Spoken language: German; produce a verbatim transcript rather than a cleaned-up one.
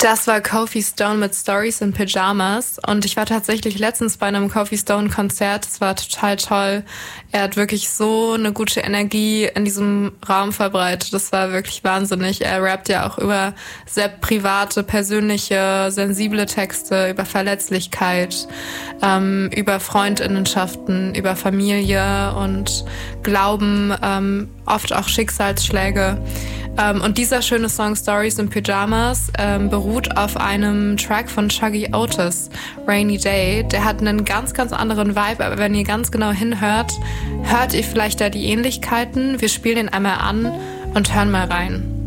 Das war Kofi Stone mit Stories in Pyjamas und ich war tatsächlich letztens bei einem Kofi Stone Konzert. Es war total toll. Er hat wirklich so eine gute Energie in diesem Raum verbreitet. Das war wirklich wahnsinnig. Er rappt ja auch über sehr private, persönliche, sensible Texte, über Verletzlichkeit, ähm, über Freundinnenschaften, über Familie und Glauben, ähm, oft auch Schicksalsschläge. Ähm, und dieser schöne Song Stories in Pyjamas ähm, beruht auf einem Track von Chuggy Otis, Rainy Day. Der hat einen ganz, ganz anderen Vibe, aber wenn ihr ganz genau hinhört, hört ihr vielleicht da die Ähnlichkeiten. Wir spielen den einmal an und hören mal rein.